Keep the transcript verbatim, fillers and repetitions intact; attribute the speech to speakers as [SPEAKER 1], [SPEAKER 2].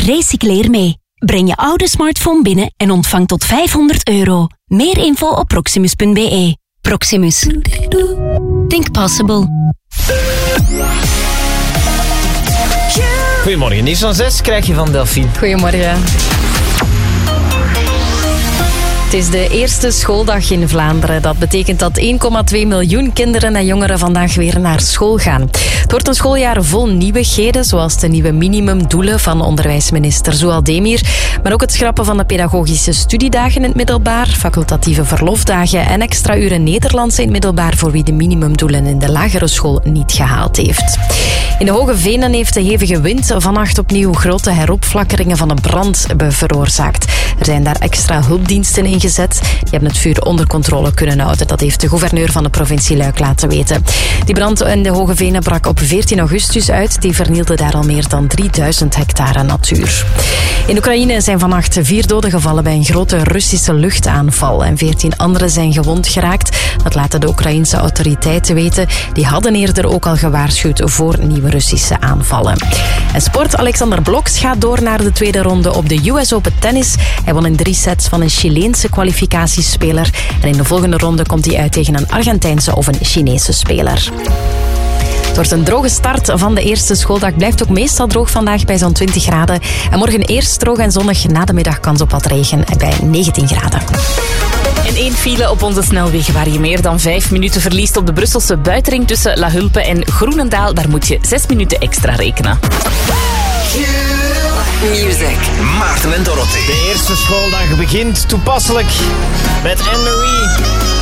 [SPEAKER 1] Recycleer mee. Breng je oude smartphone binnen en ontvang tot vijfhonderd euro. Meer info op proximus punt b e. Proximus. Think possible.
[SPEAKER 2] Goedemorgen, nieuws van zes krijg je van Delphine.
[SPEAKER 3] Goedemorgen. Het is de eerste schooldag in Vlaanderen. Dat betekent dat één komma twee miljoen kinderen en jongeren vandaag weer naar school gaan. Het wordt een schooljaar vol nieuwigheden, zoals de nieuwe minimumdoelen van onderwijsminister Zoual Demir, maar ook het schrappen van de pedagogische studiedagen in het middelbaar, facultatieve verlofdagen en extra uren Nederlands in het middelbaar voor wie de minimumdoelen in de lagere school niet gehaald heeft. In de Hoge Venen heeft de hevige wind vannacht opnieuw grote heropflakkeringen van een brand veroorzaakt. Er zijn daar extra hulpdiensten ingezet. Die hebben het vuur onder controle kunnen houden. Dat heeft de gouverneur van de provincie Luik laten weten. Die brand in de Hoge Venen brak op veertien augustus uit. Die vernielde daar al meer dan drieduizend hectare natuur. In Oekraïne zijn vannacht vier doden gevallen bij een grote Russische luchtaanval. En veertien anderen zijn gewond geraakt. Dat laten de Oekraïnse autoriteiten weten. Die hadden eerder ook al gewaarschuwd voor nieuwe Russische aanvallen. En sport, Alexander Bloks gaat door naar de tweede ronde op de U S Open Tennis. Hij won in drie sets van een Chileense kwalificatiespeler. En in de volgende ronde komt hij uit tegen een Argentijnse of een Chinese speler. Het wordt een droge start van de eerste schooldag. Blijft ook meestal droog vandaag bij zo'n twintig graden. En morgen eerst droog en zonnig, na de middag kans op wat regen bij negentien graden.
[SPEAKER 4] En één file op onze snelwegen waar je meer dan vijf minuten verliest op de Brusselse buitenring tussen La Hulpe en Groenendaal. Daar moet je zes minuten extra rekenen.
[SPEAKER 5] Music. Maarten en Dorothy.
[SPEAKER 2] De eerste schooldag begint toepasselijk met Anne-Marie.